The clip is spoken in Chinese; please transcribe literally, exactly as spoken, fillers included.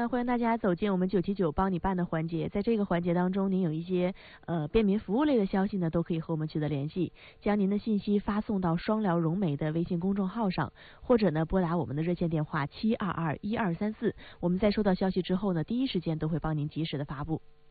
呢，欢迎大家走进我们九七九帮你办的环节。在这个环节当中，您有一些呃便民服务类的消息呢，都可以和我们取得联系，将您的信息发送到双疗融美的微信公众号上，或者呢拨打我们的热线电话七二二一二三四。我们在收到消息之后呢，第一时间都会帮您及时的发布。